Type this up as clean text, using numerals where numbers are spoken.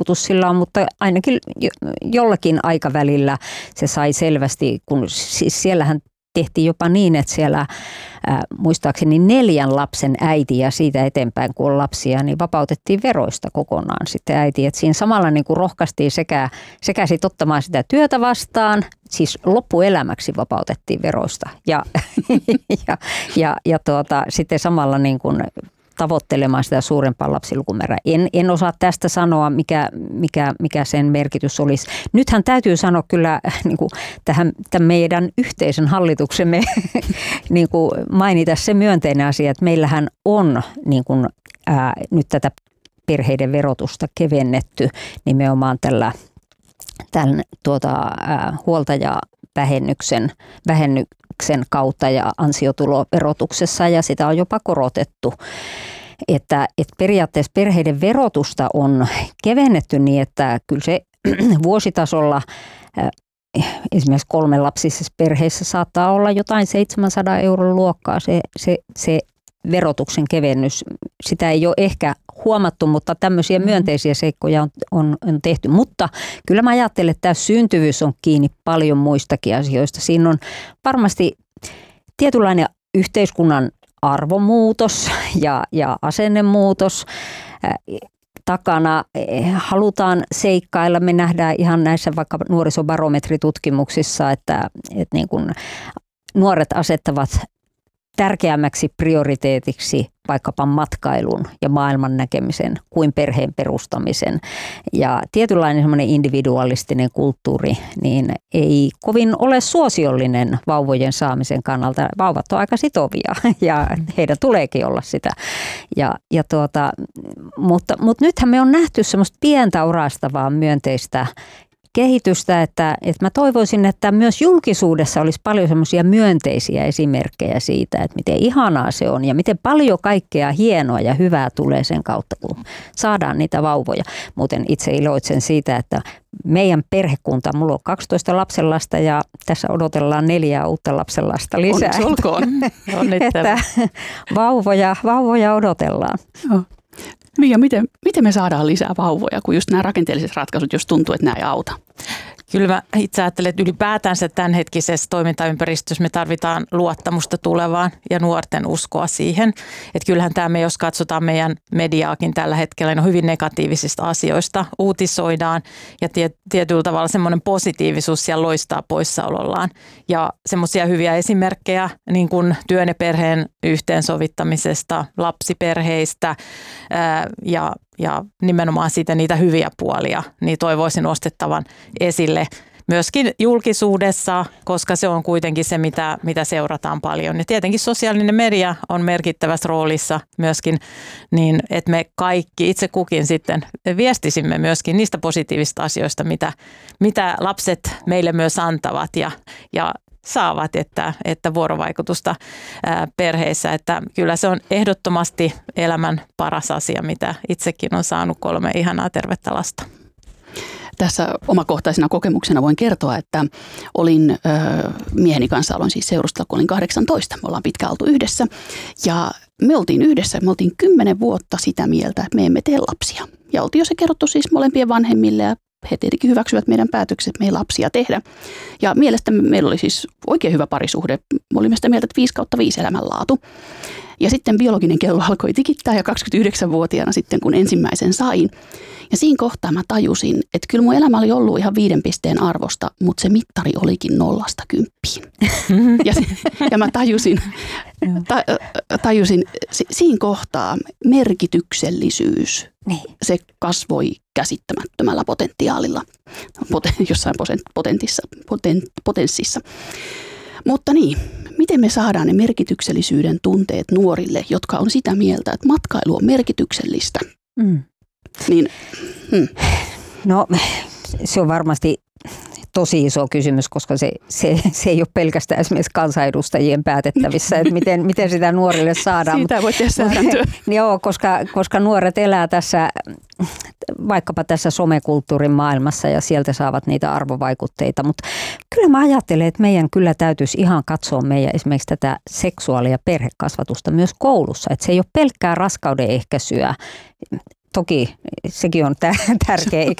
vaikutus sillä on, mutta ainakin jollakin aikavälillä se sai selvästi, kun siis siellähän tehtiin jopa niin, että siellä muistaakseni 4 lapsen äiti ja siitä eteenpäin, kun on lapsia, niin vapautettiin veroista kokonaan sitten äiti. Et siinä samalla niin kuin rohkaistiin sekä sit ottamaan sitä työtä vastaan, siis loppuelämäksi vapautettiin veroista ja sitten samalla niin kuin tavoittelemaan sitä suurempaa lapsilukumäärää. En osaa tästä sanoa, mikä sen merkitys olisi. Nythän täytyy sanoa kyllä niin kuin tämän meidän yhteisen hallituksemme niin kuin mainita se myönteinen asia, että meillähän on niin kuin, nyt tätä perheiden verotusta kevennetty nimenomaan tämän huoltajavähennyksen kautta ja ansiotuloverotuksessa, ja sitä on jopa korotettu. Että periaatteessa perheiden verotusta on kevennetty niin, että kyllä se vuositasolla esimerkiksi 3-lapsisissa perheissä saattaa olla jotain 700 euron luokkaa se verotuksen kevennys. Sitä ei ole ehkä huomattu, mutta tämmöisiä myönteisiä seikkoja on tehty. Mutta kyllä mä ajattelen, että tämä syntyvyys on kiinni paljon muistakin asioista. Siinä on varmasti tietynlainen yhteiskunnan arvomuutos ja asennemuutos takana. Halutaan seikkailla. Me nähdään ihan näissä vaikka nuorisobarometritutkimuksissa, että niin kuin nuoret asettavat tärkeämmäksi prioriteetiksi vaikkapa matkailun ja maailman näkemisen kuin perheen perustamisen. Ja tietynlainen semmoinen individualistinen kulttuuri niin ei kovin ole suosiollinen vauvojen saamisen kannalta. Vauvat on aika sitovia ja heidän tuleekin olla sitä. Mutta nythän me on nähty semmoista pientä orastavaa myönteistä kehitystä, että mä toivoisin, että myös julkisuudessa olisi paljon semmoisia myönteisiä esimerkkejä siitä, että miten ihanaa se on ja miten paljon kaikkea hienoa ja hyvää tulee sen kautta, kun saadaan niitä vauvoja. Muuten itse iloitsen siitä, että meidän perhekunta, mulla on 12 lapsenlasta ja tässä odotellaan 4 uutta lapsenlasta lisää. Onneksi olkoon. Että vauvoja odotellaan. Joo. Mia, miten me saadaan lisää vauvoja, kun just nämä rakenteelliset ratkaisut, jos tuntuu, että nämä ei auta? Kyllä mä itse ajattelen, että ylipäätänsä tämänhetkisessä toimintaympäristössä me tarvitaan luottamusta tulevaan ja nuorten uskoa siihen. Että kyllähän tämä jos katsotaan meidän mediaakin tällä hetkellä, niin on hyvin negatiivisista asioista uutisoidaan ja tietyllä tavalla semmoinen positiivisuus siellä loistaa poissaolollaan. Ja semmoisia hyviä esimerkkejä niin kuin työn ja perheen yhteensovittamisesta, lapsiperheistä ja nimenomaan siitä niitä hyviä puolia, niin toivoisin nostettavan esille myöskin julkisuudessa, koska se on kuitenkin se, mitä seurataan paljon. Ja tietenkin sosiaalinen media on merkittävässä roolissa myöskin, niin että me kaikki itse kukin sitten viestisimme myöskin niistä positiivista asioista, mitä lapset meille myös antavat ja saavat, että vuorovaikutusta perheissä. Että kyllä se on ehdottomasti elämän paras asia, mitä itsekin on saanut 3 ihanaa tervettä lasta. Tässä omakohtaisena kokemuksena voin kertoa, että olin mieheni kanssa, aloin siis seurustella, kun olin 18. Me ollaan pitkään oltu yhdessä ja me oltiin yhdessä. Me oltiin 10 vuotta sitä mieltä, että me emme tee lapsia. Ja oltiin jo se kerrottu siis molempien vanhemmille ja he tietenkin hyväksyvät meidän päätökset, että me ei lapsia tehdä. Ja mielestäni meillä oli siis oikein hyvä parisuhde. Me olimme sitä mieltä, että 5/5 elämänlaatu. Ja sitten biologinen kello alkoi tikittää ja 29-vuotiaana sitten, kun ensimmäisen sain. Ja siinä kohtaa mä tajusin, että kyllä mun elämä oli ollut ihan 5 pisteen arvosta, mutta se mittari olikin 0–10. Ja mä tajusin siinä kohtaa merkityksellisyys. Niin. Se kasvoi käsittämättömällä potentiaalilla, jossain potenssissa. Mutta niin, miten me saadaan ne merkityksellisyyden tunteet nuorille, jotka on sitä mieltä, että matkailu on merkityksellistä? No se on varmasti tosi iso kysymys, koska se ei ole pelkästään esimerkiksi kansanedustajien päätettävissä, että miten sitä nuorille saadaan. Siitä voi tehdä säädäntöä. Joo, koska nuoret elää vaikkapa tässä somekulttuurin maailmassa ja sieltä saavat niitä arvovaikutteita, mutta kyllä mä ajattelen, että meidän kyllä täytyisi ihan katsoa meidän esimerkiksi tätä seksuaali- ja perhekasvatusta myös koulussa, että se ei ole pelkkää raskauden ehkäisyä. Toki sekin on tärkeä,